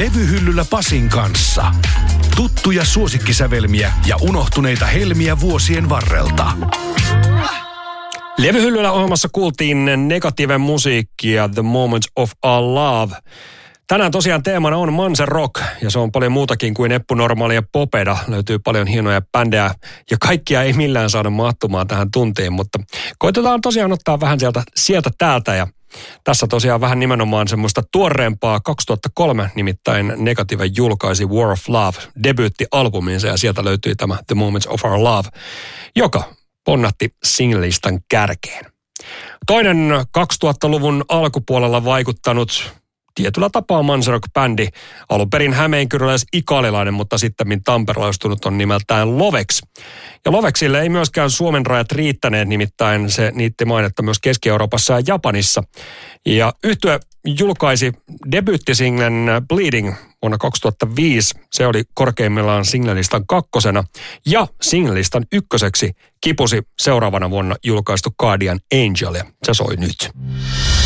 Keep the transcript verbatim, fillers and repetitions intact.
Levyhyllyllä Pasin kanssa. Tuttuja suosikkisävelmiä ja unohtuneita helmiä vuosien varrelta. Levyhyllyllä ohjelmassa kuultiin Negativen musiikkia The Moment of Our Love. Tänään tosiaan teemana on Manse Rock, ja se on paljon muutakin kuin Eppu Normaali ja Popeda. Löytyy paljon hienoja bändejä, ja kaikkia ei millään saada mahtumaan tähän tuntiin, mutta koitetaan tosiaan ottaa vähän sieltä, sieltä täältä, ja tässä tosiaan vähän nimenomaan semmoista tuoreempaa. kaksituhattakolme nimittäin Negative julkaisi War of Love -debyyttialbuminsa, ja sieltä löytyi tämä The Moments of Our Love, joka ponnahti singlelistan kärkeen. Toinen kaksituhattaluvun alkupuolella vaikuttanut tietyllä tapaa Manse Rock-bändi, alun perin hämeenkyröläis-ikalilainen, mutta sitten tamperelaistunut on nimeltään Lovex. Ja Lovexille ei myöskään Suomen rajat riittäneet, nimittäin se niitti mainetta myös Keski-Euroopassa ja Japanissa. Ja yhtye julkaisi debyyttisinglen Bleeding vuonna kaksituhattaviisi. Se oli korkeimmillaan singlelistan kakkosena, ja singlelistan ykköseksi kipusi seuraavana vuonna julkaistu Guardian Angel, ja se soi nyt.